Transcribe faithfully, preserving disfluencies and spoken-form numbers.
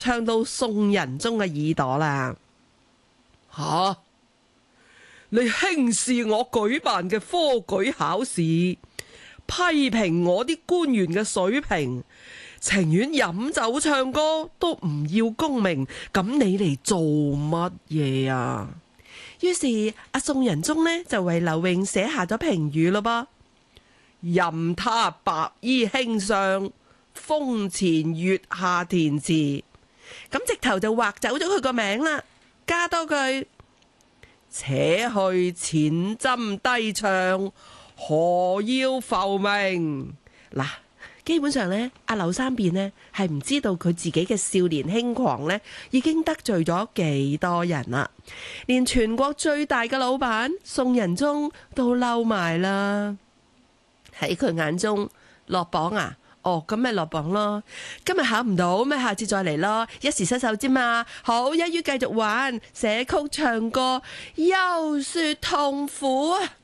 唱到宋仁宗嘅耳朵啦。吓，你輕視我舉辦嘅科舉考試，批評我啲官員嘅水平，情願飲酒唱歌都唔要功名，咁你嚟做乜嘢啊？於是阿宋仁宗呢就為劉永寫下咗評語咯噃，任他白衣卿相，風前月下填詞，咁直頭就劃走咗佢個名啦，加多句且去淺斟低唱，何要浮名。嗱，基本上呢，阿劉三變呢係唔知道佢自己嘅少年輕狂呢已經得罪咗幾多人啦，連全國最大嘅老闆宋仁宗都嬲埋啦。喺佢眼中，落榜啊，哦，咁咪落榜咯，今日考唔到咪下次再嚟咯，一時失手啫嘛，好，一於繼續玩，寫曲唱歌，休說痛苦啊！